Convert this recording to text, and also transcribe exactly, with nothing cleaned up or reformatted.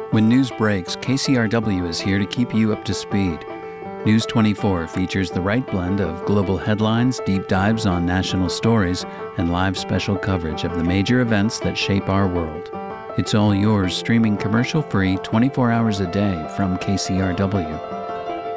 When news breaks, K C R W is here to keep you up to speed. News twenty-four features the right blend of global headlines, deep dives on national stories, and live special coverage of the major events that shape our world. It's all yours, streaming commercial-free twenty-four hours a day from K C R W.